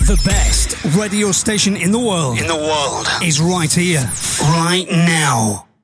The best radio station in the world. Is right here, right now.